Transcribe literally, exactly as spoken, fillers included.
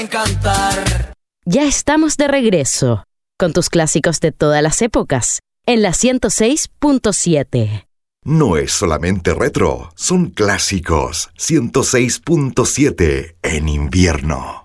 Cantar. Ya estamos de regreso con tus clásicos de todas las épocas en la ciento seis punto siete. No es solamente retro, son clásicos. ciento seis punto siete en invierno.